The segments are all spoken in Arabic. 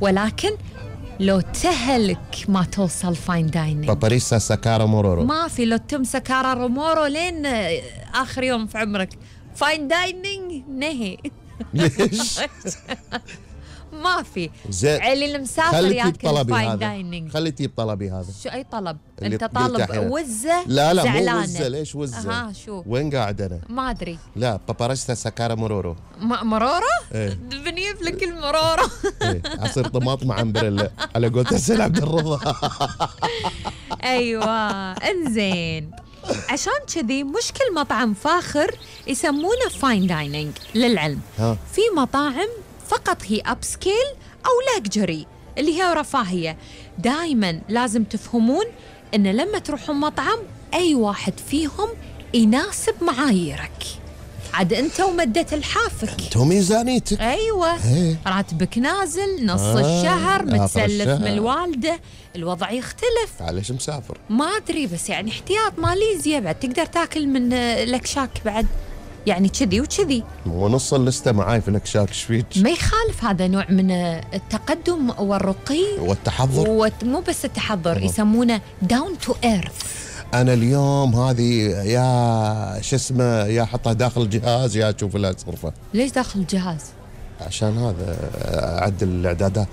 ولكن لو تهلك ما توصل فاين دايننج. باباريسا سكارا مورورو ما في، لو تم سكارا رومورو لين آخر يوم في عمرك. فاين دايننج نهي. ليش؟ ما في. زين اللي مسافر ياكل فاين دايننج. خلي تجيب طلبي هذا. شو أي طلب؟ أنت طالب وزة؟ لا زعلانة. مو وزة. ليش وزة؟ شو؟ وين قاعد أنا؟ ما أدري. لا باباريستا سكارا مورورو. مرورة؟ ايه بنيف لك المرورة. ايه عصير طماط مع امبريلا على قولة السيد عبد الرضا. أيوة انزين. عشان كذي مش كل مطعم فاخر يسمونه فاين دايننج للعلم. في مطاعم فقط هي اب سكيل او لاكجري اللي هي رفاهيه. دائما لازم تفهمون ان لما تروحون مطعم اي واحد فيهم يناسب معاييرك. عاد انت ومدة الحافك، انت وميزانيتك. ايوه راتبك نازل نص الشهر، متسلف من الوالده، الوضع يختلف. ليش مسافر؟ ما ادري، بس يعني احتياط ماليزيا بعد تقدر تاكل من الاكشاك بعد، يعني كذي وكذي. ونص اللسته معاي في الاكشاك. ايش فيك؟ ما يخالف، هذا نوع من التقدم والرقي والتحضر. ومو بس التحضر، يسمونه داون تو ايرث. انا اليوم هذه يا شو اسمه، يا احطها داخل الجهاز يا اشوف لها صرفه. ليش داخل الجهاز؟ عشان هذا اعدل الاعدادات.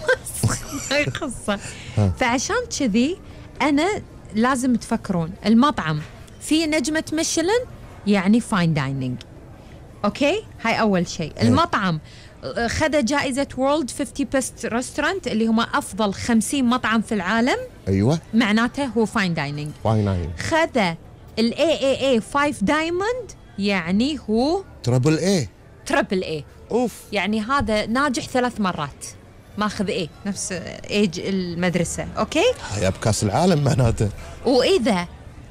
هاي قصه. فعشان كذي انا لازم تفكرون المطعم في نجمه ميشلان يعني فاين دايننج. اوكي، هاي اول شيء. المطعم خذ جائزة وورلد 50 بيست ريستورانت اللي هم أفضل 50 مطعم في العالم. أيوة، معناته هو فاين دايننج. خذ ال AAA 5 دايموند يعني هو تربل A. أوف. يعني هذا ناجح 3 مرات، ماخذ A نفس ايج المدرسة. أوكي، هيا بكاس العالم معناته. وإذا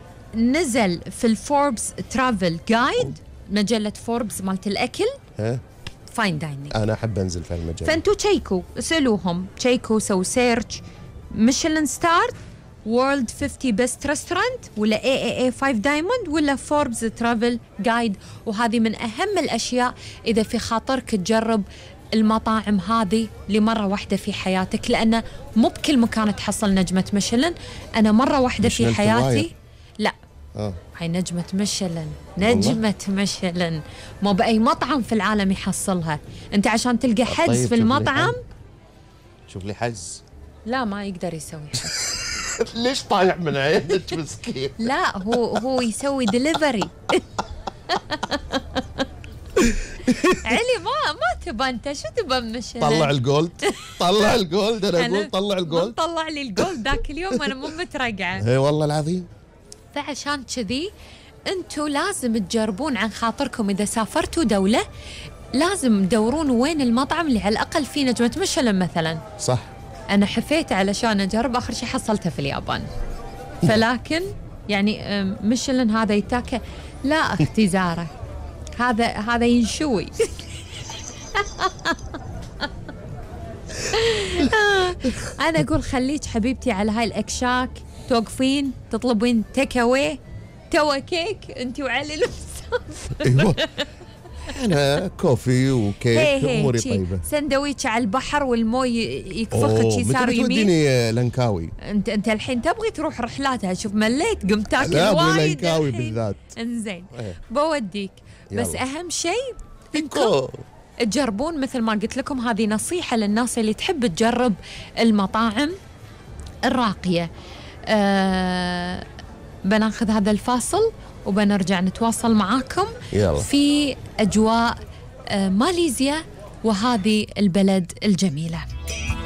نزل في الفوربس ترافل جايد، مجلة فوربس مالت الأكل، فاين دايننج. أنا أحب أنزل في المجال. فأنتوا تشيكوا، اسألوهم، تشيكوا، سووا سيرش ميشلان ستار، وورلد 50 بيست ريستورانت، ولا AAA 5 دايموند، ولا فوربس ترافل جايد. وهذه من أهم الأشياء إذا في خاطرك تجرب المطاعم هذه لمرة واحدة في حياتك، لأنه مو بكل مكان تحصل نجمة ميشلان. أنا مرة واحدة في حياتي. لا هاي نجمة ميشلان، نجمة ميشلان، مو بأي مطعم في العالم يحصلها. أنت عشان تلقى حجز في المطعم، شوف لي حجز. لا ما يقدر يسوي. ليش طايح من عينك مسكين؟ لا هو يسوي دليفري. علي ما تبى انت، شو تبى من ميشلان؟ طلع الجولد. طلع الجولد. انا اقول طلع الجولد. طلع لي الجولد ذاك اليوم انا مو مترقعه. اي والله العظيم. فعشان كذي انتوا لازم تجربون عن خاطركم. اذا سافرتوا دوله لازم تدورون وين المطعم اللي على الاقل فيه نجمه ميشلان مثلا. صح. انا حفيت علشان اجرب، اخر شيء حصلته في اليابان. فلكن يعني ميشلان هذا يتاكل، لا اختي زاره، هذا ينشوي. انا اقول خليك حبيبتي على هاي الاكشاك، توقفين تطلبين تيك اواي، توا كيك انت وعلي المسافر. ايوه انا كوفي وكيك اموري طيبه. سندويتش على البحر والموي يكفخك يسار يمين. توديني لنكاوي. انت الحين تبغي تروح رحلات، شوف مليت قمت تاكل وايد. لنكاوي بالذات. انزين بوديك، بس اهم شيء انكم تجربون. مثل ما قلت لكم هذه نصيحه للناس اللي تحب تجرب المطاعم الراقيه. بناخذ هذا الفاصل وبنرجع نتواصل معاكم في أجواء ماليزيا وهذه البلد الجميلة.